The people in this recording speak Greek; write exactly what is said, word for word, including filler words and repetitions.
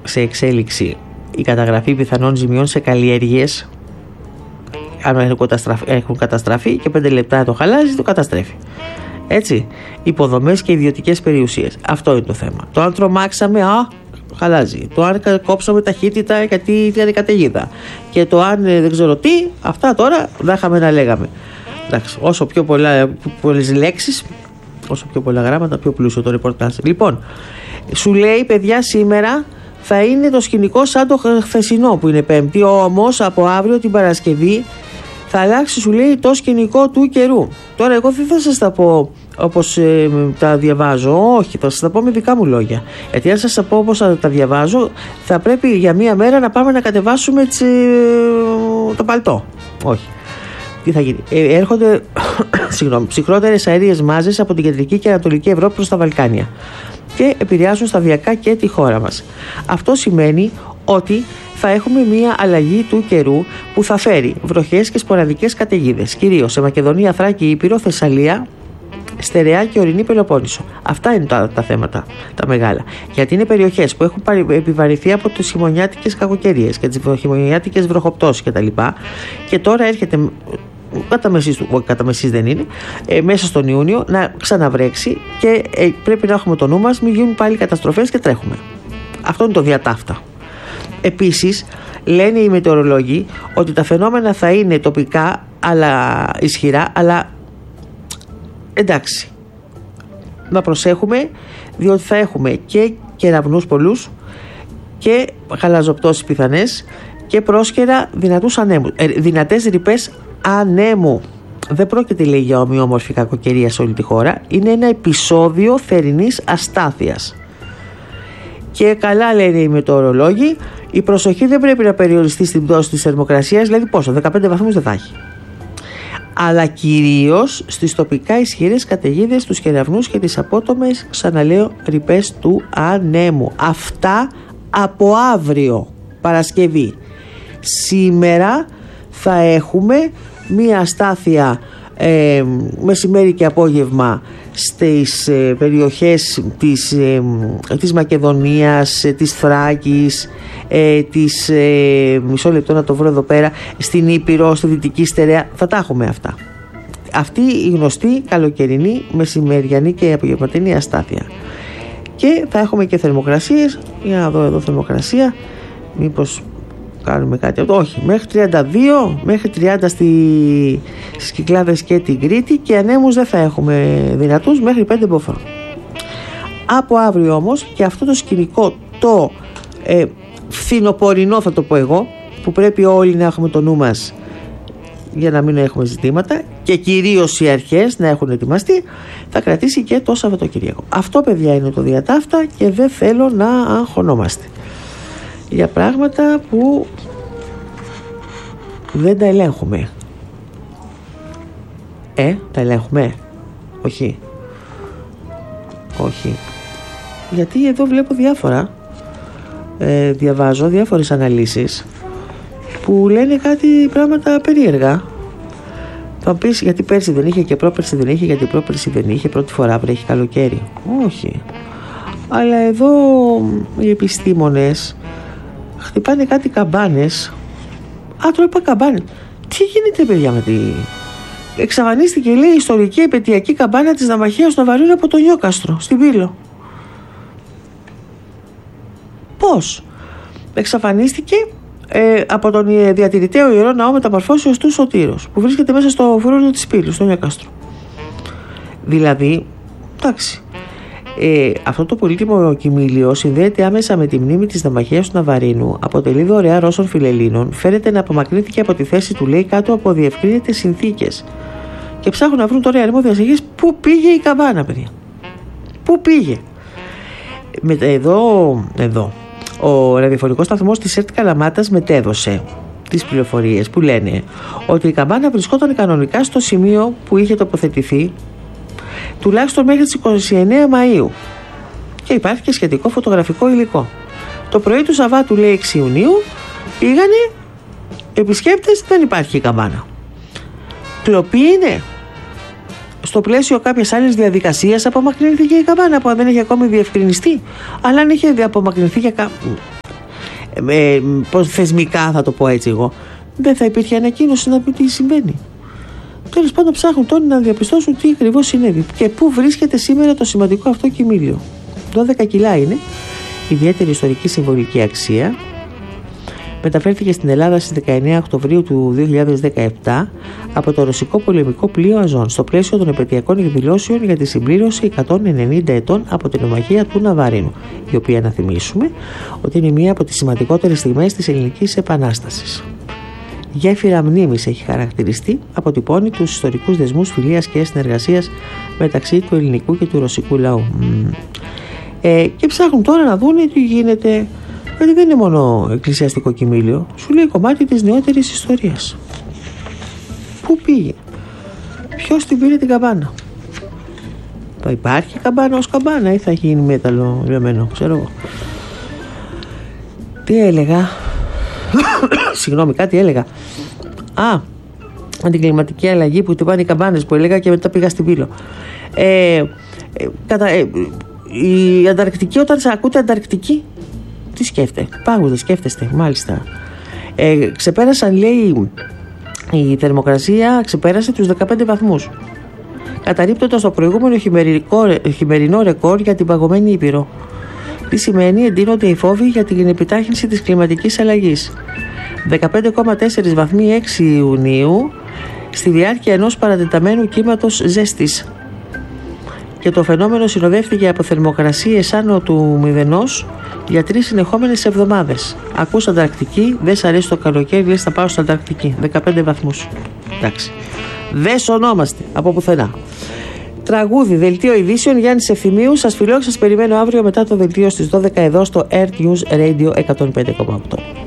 σε εξέλιξη η καταγραφή πιθανών ζημιών σε καλλιέργειες. Αν έχουν καταστραφεί, έχουν καταστραφεί και πέντε λεπτά το χαλάζει, το καταστρέφει. Έτσι. Υποδομές και ιδιωτικές περιουσίες. Αυτό είναι το θέμα. Το αν τρομάξαμε, α, χαλάζει. Το αν κόψαμε ταχύτητα γιατί ήταν καταιγίδα. Και το αν δεν ξέρω τι, αυτά τώρα δεν είχαμε να λέγαμε. Εντάξει, όσο πιο πολλές λέξεις, όσο πιο πολλά γράμματα, πιο πλούσιο το ρεπορτάζ. Λοιπόν, σου λέει, παιδιά, σήμερα θα είναι το σκηνικό σαν το χθεσινό που είναι Πέμπτη, όμως από αύριο την Παρασκευή θα αλλάξει, σου λέει, το σκηνικό του καιρού. Τώρα εγώ δεν θα σας τα πω όπως ε, τα διαβάζω, όχι, θα σας τα πω με δικά μου λόγια. Γιατί αν σας τα πω όπως τα διαβάζω, θα πρέπει για μία μέρα να πάμε να κατεβάσουμε τσι, το παλτό. Όχι. Τι θα γίνει. Ε, έρχονται συγγνώμη, ψυχρότερες αέριες μάζες από την κεντρική και ανατολική Ευρώπη προς τα Βαλκάνια και επηρεάζουν σταδιακά και τη χώρα μας. Αυτό σημαίνει ότι θα έχουμε μία αλλαγή του καιρού που θα φέρει βροχές και σποραδικές καταιγίδες, κυρίως σε Μακεδονία, Θράκη, Ήπειρο, Θεσσαλία, Στερεά και Ορεινή Πελοπόννησο. Αυτά είναι τα, τα θέματα, τα μεγάλα. Γιατί είναι περιοχές που έχουν επιβαρυνθεί από τις χειμωνιάτικες κακοκαιρίες και τις χειμωνιάτικες βροχοπτώσεις κτλ. Και τώρα έρχεται, κατά μεσής, κατά μεσής δεν είναι, ε, μέσα στον Ιούνιο να ξαναβρέξει και ε, πρέπει να έχουμε το νου μας, μην γίνουν πάλι καταστροφές και τρέχουμε. Αυτό είναι το διατάφτα. Επίσης, λένε οι μετεωρολόγοι ότι τα φαινόμενα θα είναι τοπικά, αλλά ισχυρά, αλλά εντάξει, να προσέχουμε, διότι θα έχουμε και κεραυνούς πολλούς και χαλαζοπτώσεις πιθανές και πρόσκαιρα δυνατούς ανέμους, ε, δυνατές ρηπές ανέμου. Δεν πρόκειται, λέει, για ομοιόμορφη κακοκαιρία σε όλη τη χώρα. Είναι ένα επεισόδιο θερινής αστάθειας. Και καλά, λένε οι μετεωρολόγοι, η προσοχή δεν πρέπει να περιοριστεί στην πτώση της θερμοκρασίας, δηλαδή πόσο, δεκαπέντε βαθμούς δεν θα έχει. Αλλά κυρίως στις τοπικά ισχυρές καταιγίδες, στους κεραυνούς και τις απότομες, ξαναλέω, ρηπές του ανέμου. Αυτά από αύριο, Παρασκευή. Σήμερα θα έχουμε μία αστάθεια ε, μεσημέρι και απόγευμα στις ε, περιοχές της, ε, της Μακεδονίας, ε, της Θράκης, ε, της, ε, μισό λεπτό να το βρω εδώ πέρα, στην Ήπειρο, στη Δυτική Στερεά, θα τα έχουμε αυτά. Αυτή η γνωστή καλοκαιρινή, μεσημεριανή και απογευματινή αστάθεια. Και θα έχουμε και θερμοκρασίες, για να δω εδώ θερμοκρασία, μήπως κάνουμε κάτι. Όχι, μέχρι τριάντα δύο, μέχρι τριάντα στη, στις Κυκλάδες και την Κρήτη, και ανέμους δεν θα έχουμε δυνατούς μέχρι πέντε μποφόρ. Από αύριο όμως, και αυτό το σκηνικό το ε, φθινοπορεινό θα το πω εγώ, που πρέπει όλοι να έχουμε το νου μας για να μην έχουμε ζητήματα, και κυρίως οι αρχές να έχουν ετοιμαστεί, θα κρατήσει και το Σαββατοκύριακο. Αυτό, παιδιά, είναι το διατάφτα και δεν θέλω να αγχωνόμαστε για πράγματα που δεν τα ελέγχουμε. Ε, τα ελέγχουμε? Όχι. Όχι. Γιατί εδώ βλέπω διάφορα, ε, διαβάζω διάφορες αναλύσεις που λένε κάτι πράγματα περίεργα. Θα πεις, γιατί πέρσι δεν είχε και πρόπερσι δεν είχε, γιατί πρόπερσι δεν είχε, πρώτη φορά βρέχει καλοκαίρι. Όχι. Αλλά εδώ οι επιστήμονες χτυπάνε κάτι καμπάνες. Α, τώρα είπα καμπάνες. Τι γίνεται, παιδιά, με τη... Εξαφανίστηκε, λέει, η ιστορική επαιτειακή καμπάνα της Ναυαρχείας του Ναβαρίνου από το Νιόκαστρο, στην Πύλο. Πώς? Εξαφανίστηκε ε, από τον διατηρηταίο Ιερό Ναό Μεταμορφώσεως του Σωτήρος, που βρίσκεται μέσα στο φρούριο της Πύλου, στο Νιόκαστρο. Δηλαδή, εντάξει, Ε, αυτό το πολύτιμο κοιμήλιο συνδέεται άμεσα με τη μνήμη της Ναυαρχείας του Ναβαρίνου, αποτελεί δωρεά Ρώσων φιλελλήνων, φέρεται να απομακρύνθηκε από τη θέση του, λέει, κάτω από διευκρίνητες συνθήκες. Και ψάχνουν να βρουν τώρα οι αρμόδιες αρχές πού πήγε η καμπάνα, παιδιά. Πού πήγε. Με, εδώ, εδώ, ο ραδιοφωνικός σταθμός της ΕΡΤ Καλαμάτας μετέδωσε τις πληροφορίες που λένε ότι η καμπάνα βρισκόταν κανονικά στο σημείο που είχε τοποθετηθεί τουλάχιστον μέχρι τις είκοσι εννέα Μαΐου, και υπάρχει και σχετικό φωτογραφικό υλικό. Το πρωί του Σαββάτου, λέει, έξι Ιουνίου, πήγανε επισκέπτες, δεν υπάρχει η καμπάνα. Κλοπή είναι? Στο πλαίσιο κάποιας άλλης διαδικασίας απομακρυνθήκε η καμπάνα που δεν έχει ακόμη διευκρινιστεί, αλλά αν είχε απομακρυνθεί για κα... ε, πώς, θεσμικά θα το πω έτσι εγώ, δεν θα υπήρχε ανακοίνωση να πει τι συμβαίνει. Τέλος πάντων, ψάχνουν τώρα να διαπιστώσουν τι ακριβώς συνέβη και πού βρίσκεται σήμερα το σημαντικό αυτό κοιμήλιο. δώδεκα κιλά είναι, ιδιαίτερη ιστορική συμβολική αξία. Μεταφέρθηκε στην Ελλάδα στις δεκαεννέα Οκτωβρίου του δύο χιλιάδες δεκαεπτά από το ρωσικό πολεμικό πλοίο Αζών στο πλαίσιο των επαιτειακών εκδηλώσεων για τη συμπλήρωση εκατόν ενενήντα ετών από την ομαγεία του Ναβαρίνου, η οποία, να θυμίσουμε, ότι είναι μία από τις σημαντικότερες στιγμές της Ελληνικής Επανάστασης. Γέφυρα μνήμης έχει χαρακτηριστεί, αποτυπώνει τους ιστορικούς δεσμούς φιλίας και συνεργασίας μεταξύ του ελληνικού και του ρωσικού λαού. Ε, και ψάχνουν τώρα να δουν τι γίνεται. Γιατί δεν είναι μόνο εκκλησιαστικό κοιμήλιο, σου λέει κομμάτι της νεότερης ιστορίας. Πού πήγε, ποιος την πήρε την καμπάνα, θα υπάρχει καμπάνα ως καμπάνα ή θα γίνει μέταλλο λιωμένο, ξέρω εγώ. Τι έλεγα, συγγνώμη, κάτι έλεγα. Α, την κλιματική αλλαγή που τυπάνε οι καμπάνες που έλεγα και μετά πήγα στην Πύλο. Ε, ε, κατα, ε, η Ανταρκτική, όταν σε ακούτε Ανταρκτική, τι σκέφτεται, πάγουδε σκέφτεστε, μάλιστα. Ε, ξεπέρασαν, λέει, η θερμοκρασία ξεπέρασε τους δεκαπέντε βαθμούς, καταρρίπτοντας το προηγούμενο χειμερινό ρεκόρ για την παγωμένη Ήπειρο. Τι σημαίνει, εντείνονται οι φόβοι για την επιτάχυνση της κλιματικής αλλαγής. δεκαπέντε κόμμα τέσσερα βαθμοί έξι Ιουνίου στη διάρκεια ενός παρατεταμένου κύματος ζέστης. Και το φαινόμενο συνοδεύτηκε από θερμοκρασίες άνω του μηδενός για τρεις συνεχόμενες εβδομάδες. Ακούς Ανταρκτική, δεν σ' αρέσει το καλοκαίρι, λες θα πάω στην Ανταρκτική. δεκαπέντε βαθμούς. Εντάξει. Δεν σωνόμαστε από πουθενά. Τραγούδι, δελτίο ειδήσεων, Γιάννης Ευθυμίου. Σας φιλώ και σας περιμένω αύριο μετά το δελτίο στις δώδεκα εδώ στο Earth News Radio εκατόν πέντε κόμμα οκτώ.